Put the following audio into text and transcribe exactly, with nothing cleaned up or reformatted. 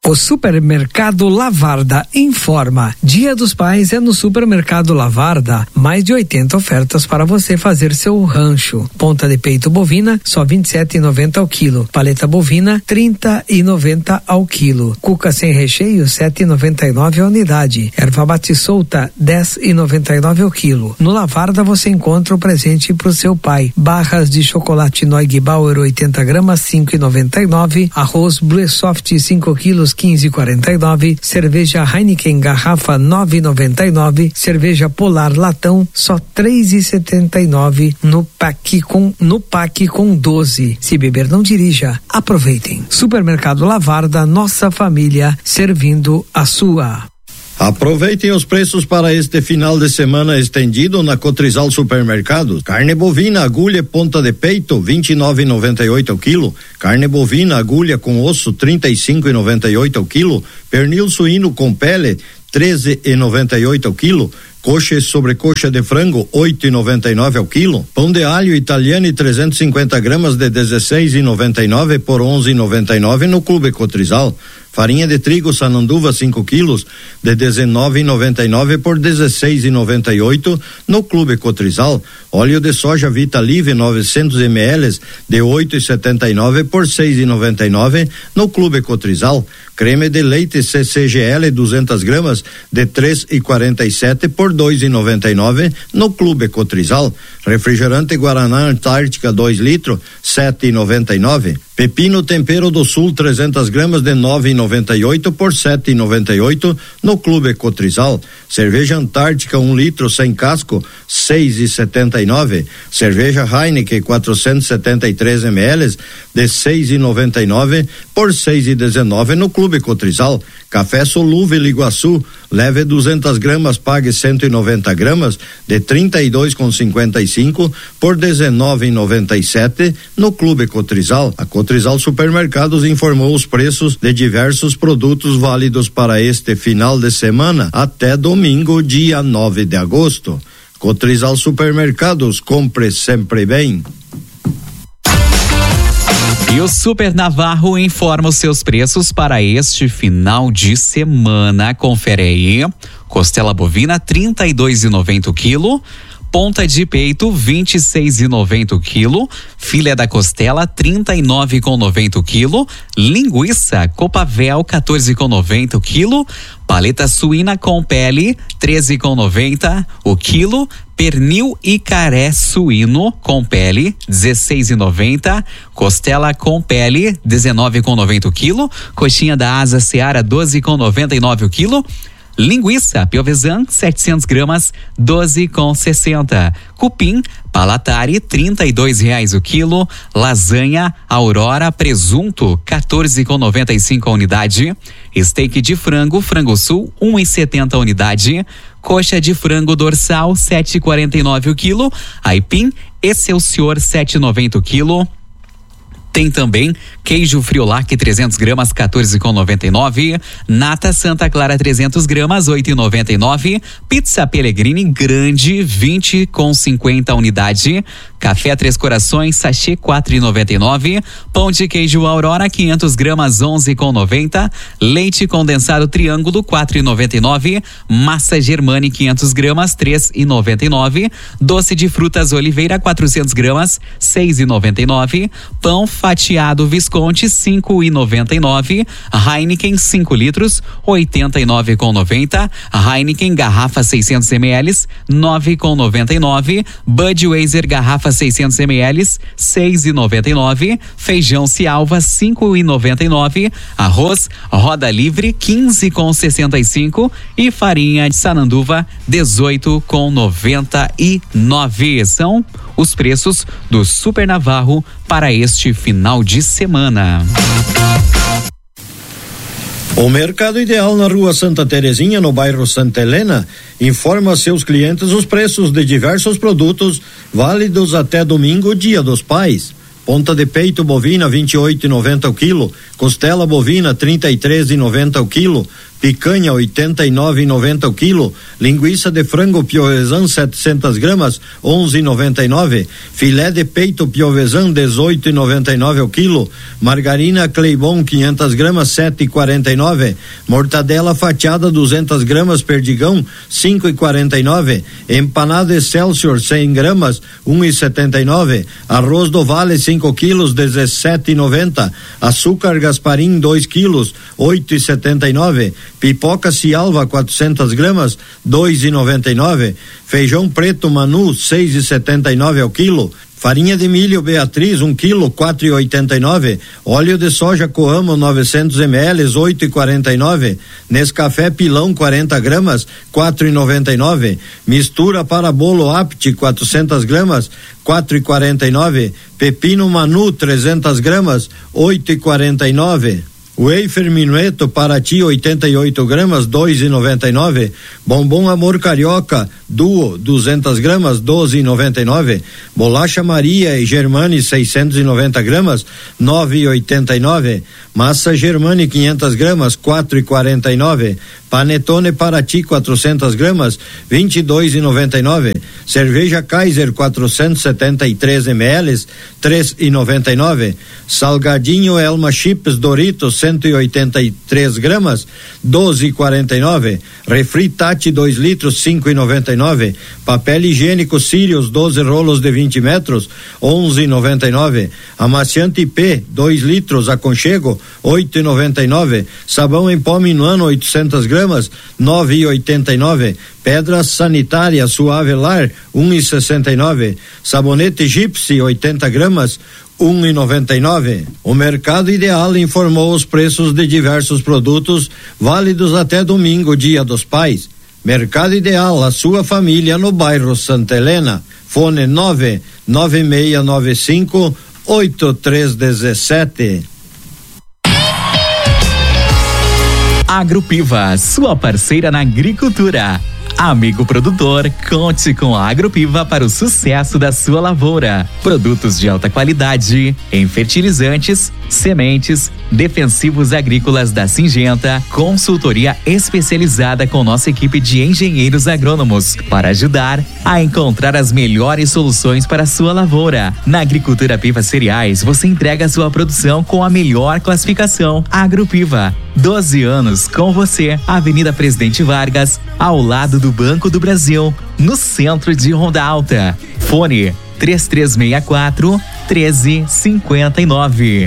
O Supermercado Lavarda informa: Dia dos Pais é no Supermercado Lavarda. Mais de oitenta ofertas para você fazer seu rancho. Ponta de peito bovina, só vinte e sete reais e noventa centavos ao quilo. Paleta bovina, trinta reais e noventa centavos ao quilo. Cuca sem recheio, sete reais e noventa e nove centavos a unidade. Erva mate solta, dez reais e noventa e nove centavos ao quilo. No Lavarda você encontra o presente para o seu pai. Barras de chocolate Noig Bauer oitenta gramas, cinco reais e noventa e nove centavos. Arroz Blue Soft cinco quilos, quinze reais e quarenta e nove centavos. Cerveja Heineken garrafa nove reais e noventa e nove centavos. Cerveja Polar latão só três reais e setenta e nove centavos no pack com no pack com doze. Se beber não dirija. Aproveitem. Supermercado Lavarda, nossa família servindo a sua. Aproveitem os preços para este final de semana estendido na Cotrizal Supermercados. Carne bovina, agulha ponta de peito, vinte e nove reais e noventa e oito centavos ao quilo. Carne bovina, agulha com osso, trinta e cinco reais e noventa e oito centavos ao quilo. Pernil suíno com pele, treze reais e noventa e oito centavos ao quilo. Coxa e sobrecoxa de frango, oito reais e noventa e nove centavos ao quilo. Pão de alho italiano, trezentos e cinquenta gramas de dezesseis reais e noventa e nove centavos por onze reais e noventa e nove centavos no Clube Cotrizal. Farinha de trigo Sananduva cinco quilos de dezenove reais e noventa e nove centavos por dezesseis reais e noventa e oito centavos no Clube Cotrizal. Óleo de soja Vita Live novecentos mililitros de oito reais e setenta e nove centavos por seis reais e noventa e nove centavos no Clube Cotrizal. Creme de leite C C G L duzentas gramas de três reais e quarenta e sete centavos por dois reais e noventa e nove centavos no Clube Cotrizal. Refrigerante Guaraná Antártica dois litros, sete reais e noventa e nove centavos. Pepino Tempero do Sul trezentas gramas de nove reais e noventa e oito centavos por sete reais e noventa e oito centavos no Clube Cotrizal. Cerveja Antártica um litro sem casco, seis reais e setenta e nove centavos. Cerveja Heineken quatrocentos e setenta e três mililitros de seis reais e noventa e nove centavos por seis reais e dezenove centavos no Clube Cotrizal. Café Solúvel Iguaçu, leve duzentas gramas, pague cento e noventa gramas de trinta e dois reais e cinquenta e cinco centavos por dezenove reais e noventa e sete centavos no Clube Cotrizal. A Cotrizal Supermercados informou os preços de diversos produtos válidos para este final de semana até domingo, dia nove de agosto. Cotrizal Supermercados, compre sempre bem. E o Super Navarro informa os seus preços para este final de semana. Confere aí. Costela bovina, trinta e dois reais e noventa centavos o quilo. Ponta de peito, vinte e seis reais e noventa centavos o quilo. Filé da costela, trinta e nove reais e noventa centavos o quilo. Linguiça Copavel, quatorze reais e noventa centavos o quilo. Paleta suína com pele, treze reais e noventa centavos o quilo. Pernil e caré suíno com pele, dezesseis reais e noventa centavos. Costela com pele, dezenove reais e noventa centavos o quilo. Coxinha da asa Seara, doze reais e noventa e nove centavos o quilo. Linguiça Piovesan, setecentas gramas, doze reais e sessenta centavos. Cupim Palatari, trinta e dois reais o quilo. Lasanha Aurora Presunto, quatorze reais e noventa e cinco centavos a unidade. Steak de frango Frango Sul, um real e setenta centavos a unidade. Coxa de frango dorsal, sete reais e quarenta e nove centavos o quilo. Aipim Excelsior, sete reais e noventa centavos o quilo. Tem também queijo Friolac trezentas gramas, quatorze reais e noventa e nove centavos. Nata Santa Clara trezentas gramas, oito reais e noventa e nove centavos. Pizza Pellegrini grande, vinte reais e cinquenta centavos a unidade. Café Três Corações sachê, quatro reais e noventa e nove centavos. Pão de queijo Aurora quinhentas gramas, onze reais e noventa centavos. Leite condensado Triângulo, quatro reais e noventa e nove centavos. Massa Germani quinhentas gramas, três reais e noventa e nove centavos. Doce de frutas Oliveira quatrocentas gramas, seis reais e noventa e nove centavos. Pão fatiado Visconti, cinco reais e noventa e nove centavos. Heineken cinco litros, oitenta e nove reais e noventa centavos. Heineken garrafa seiscentos mililitros, nove reais e noventa e nove centavos. Budweiser garrafa seiscentos mililitros, seis reais e noventa e nove centavos. Feijão Cialva, cinco reais e noventa e nove centavos. Arroz Roda Livre, quinze reais e sessenta e cinco centavos. E farinha de Sananduva, dezoito reais e noventa e nove centavos. São os preços do Super Navarro para este final de semana. O Mercado Ideal na Rua Santa Terezinha, no bairro Santa Helena, informa a seus clientes os preços de diversos produtos válidos até domingo, Dia dos Pais. Ponta de peito bovina, vinte e oito reais e noventa centavos o quilo. Costela bovina, trinta e três reais e noventa centavos o quilo. picanha oitenta e nove e noventa o quilo, linguiça de frango piovesan setecentas gramas onze e noventa e nove, filé de peito piovesan dezoito e noventa e nove o quilo, margarina Cleibon quinhentas gramas sete e quarenta e nove, mortadela fatiada duzentas gramas Perdigão cinco e quarenta e nove, empanada Excelsior cem gramas um e setenta e nove, arroz do Vale cinco quilos dezessete e noventa, açúcar Gasparim dois quilos oito e setenta e nove, pipoca Cialva quatrocentas gramas dois e noventa e nove, feijão preto Manu seis e setenta e nove ao quilo, farinha de milho Beatriz um quilo quatro e oitenta e nove, óleo de soja Coamo novecentos mililitros oito e quarenta e nove, Nescafé Pilão quarenta gramas quatro e noventa e nove, mistura para bolo Apti quatrocentas gramas quatro e quarenta e nove, pepino Manu trezentas gramas oito e quarenta e nove, wafer Minueto Paraty oitenta e oito gramas dois e noventa e nove, bombom Amor Carioca Duo duzentas gramas doze e noventa e nove, bolacha Maria e Germani seiscentos e noventa gramas nove e oitenta e nove, massa Germani quinhentas gramas quatro e quarenta e nove, panetone Paraty quatrocentas gramas vinte e dois e noventa e nove, cerveja Kaiser quatrocentos e setenta e três mililitros três e noventa e nove, salgadinho Elma Chips Doritos cento e oitenta e três gramas doze e quarenta e nove, refri Tati dois litros cinco e noventa e nove, papel higiênico Sirius doze rolos de vinte metros onze e noventa e nove, amaciante P dois litros aconchego oito e noventa e nove, sabão em pó Minuano oitocentas gramas nove e oitenta e nove, pedra sanitária Suave Lar um e sessenta e nove, sabonete Gypsy oitenta gramas um e noventa e nove. O Mercado Ideal informou os preços de diversos produtos válidos até domingo, Dia dos Pais. Mercado Ideal, a sua família no bairro Santa Helena. Fone nove nove seis nove cinco oito três um sete. Agropiva, sua parceira na agricultura. Amigo produtor, conte com a Agropiva para o sucesso da sua lavoura. Produtos de alta qualidade em fertilizantes, sementes, defensivos agrícolas da Syngenta, consultoria especializada com nossa equipe de engenheiros agrônomos para ajudar a encontrar as melhores soluções para a sua lavoura. Na Agricultura Piva Cereais, você entrega a sua produção com a melhor classificação. Agropiva, doze anos com você. Avenida Presidente Vargas, ao lado do Banco do Brasil, no centro de Ronda Alta. Fone três três seis quatro um três cinco nove.